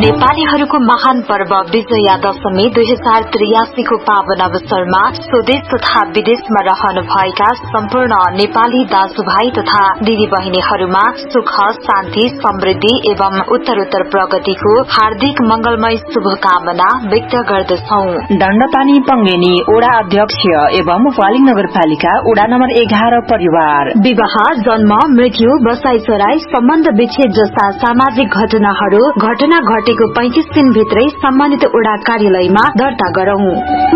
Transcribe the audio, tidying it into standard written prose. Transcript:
नेपालीहरूको महान पर्व विजया दशमी 2083 को पावन अवसरमा स्वदेश तथा विदेशमा रहनुभएका सम्पूर्ण नेपाली दाजुभाइ तथा दिदी बहिनीहरूमा सुख शान्ति समृद्धि एवं उत्तरोत्तर प्रगतिको हार्दिक मंगलमय शुभकामना व्यक्त गर्दछौं। दण्डपानी पंगेनी ओडा अध्यक्ष एवं वालिङ नगरपालिका ओडा नम्बर 11 परिवार विवाह जन्म मृत्यु बसाइसराई सम्बन्ध विच्छेद जस्ता सामाजिक घटना घटेको 35 दिनभित्रै सम्मानित ओडा कार्यालयमा दर्ता गरौं।